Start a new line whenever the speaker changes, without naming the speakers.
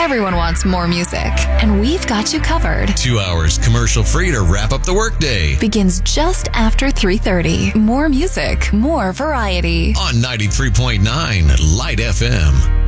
Everyone wants more music, and we've got you covered.
2 hours commercial-free to wrap up the workday.
Begins just after 3:30. More music, more variety.
On 93.9 Light FM.